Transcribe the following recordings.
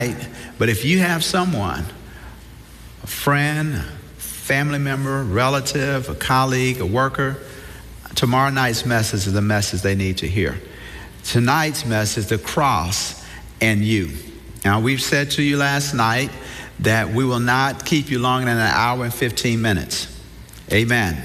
But if you have someone, a friend, a family member, relative, a colleague, a worker, tomorrow night's message is the message they need to hear. Tonight's message, the cross and you. Now, we've said to you last night that we will not keep you longer than an hour and 15 minutes. Amen.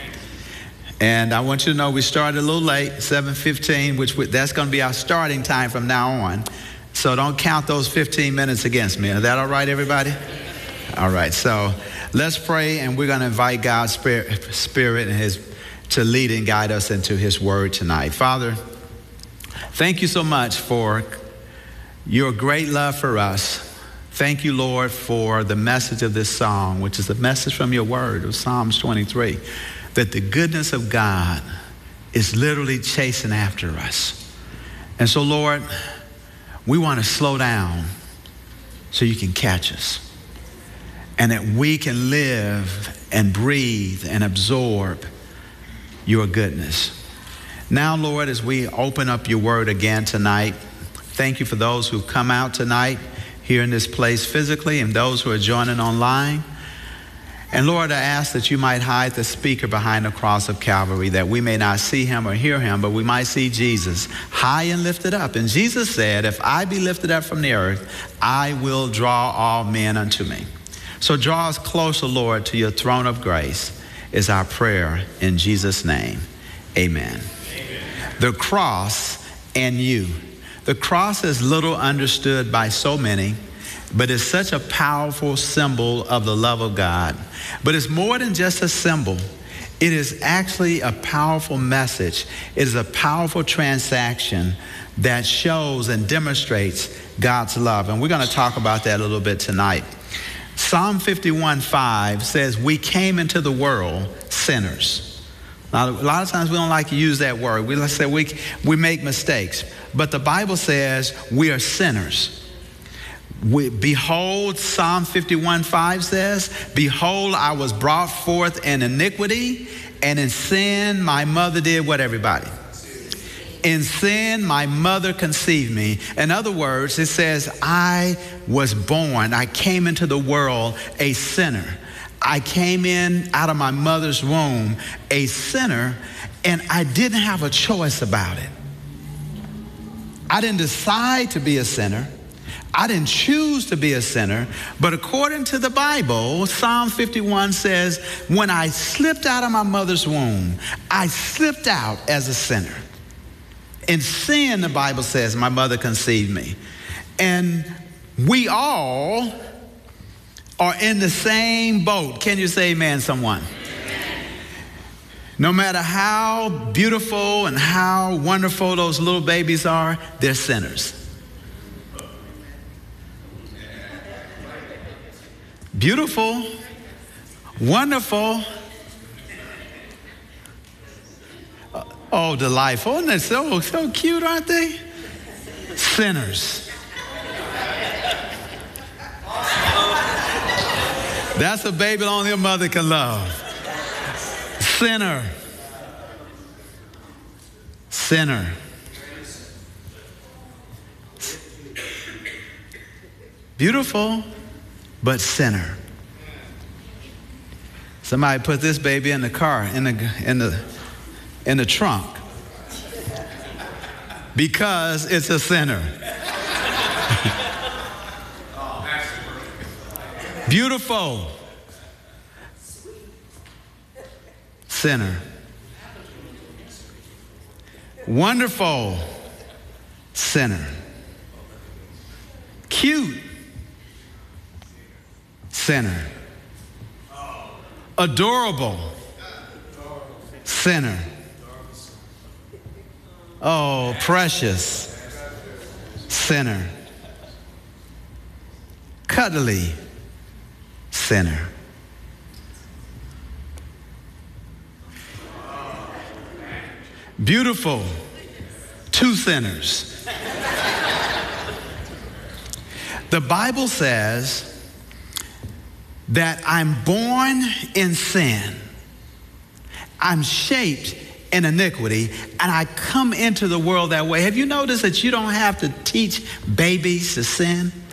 And I want you to know we started a little late, 7:15, that's going to be our starting time from now on. So don't count those 15 minutes against me. Is that all right, everybody? All right, so let's pray, and we're going to invite God's Spirit and to lead and guide us into His Word tonight. Father, thank you so much for your great love for us. Thank you, Lord, for the message of this song, which is a message from your Word of Psalms 23, that the goodness of God is literally chasing after us. And so, Lord, we want to slow down so you can catch us, and that we can live and breathe and absorb your goodness. Now, Lord, as we open up your word again tonight, thank you for those who've come out tonight here in this place physically and those who are joining online. And Lord, I ask that you might hide the speaker behind the cross of Calvary, that we may not see him or hear him, but we might see Jesus high and lifted up. And Jesus said, if I be lifted up from the earth, I will draw all men unto me. So draw us closer, Lord, to your throne of grace is our prayer in Jesus' name. Amen. Amen. The cross and you. The cross is little understood by so many, but it's such a powerful symbol of the love of God. But it's more than just a symbol. It is actually a powerful message. It is a powerful transaction that shows and demonstrates God's love. And we're going to talk about that a little bit tonight. Psalm 51:5 says, we came into the world sinners. Now, a lot of times we don't like to use that word. We say we make mistakes. But the Bible says we are sinners. Behold, Psalm 51:5 says, behold, I was brought forth in iniquity, and in sin my mother did what, everybody? In sin my mother conceived me. In other words, it says I was born, I came into the world a sinner. I came in out of my mother's womb a sinner, and I didn't have a choice about it. I didn't decide to be a sinner. I didn't choose to be a sinner, but according to the Bible, Psalm 51 says, when I slipped out of my mother's womb, I slipped out as a sinner. In sin, the Bible says, my mother conceived me. And we all are in the same boat. Can you say amen, someone? No matter how beautiful and how wonderful those little babies are, they're sinners. Beautiful, wonderful, oh, delightful. Isn't that so cute, aren't they? Sinners. That's a baby only a mother can love. Sinner. Sinner. Beautiful, but sinner. Somebody put this baby in the car, in the trunk, because it's a sinner. Beautiful, sinner. Wonderful, sinner. Cute, sinner. Adorable, sinner. Oh, precious, sinner. Cuddly, sinner. Beautiful, two sinners. The Bible says that I'm born in sin, I'm shaped in iniquity, and I come into the world that way. Have you noticed that you don't have to teach babies to sin?